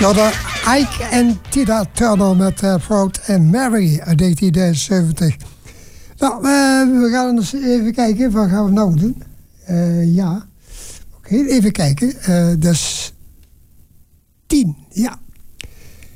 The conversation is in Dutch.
Ja, de Ike en Tina Turner met Proud and Mary uit 1970. Nou, we gaan eens even kijken. Wat gaan we nou doen? Ja. Oké, even kijken. Dus 10. Ja,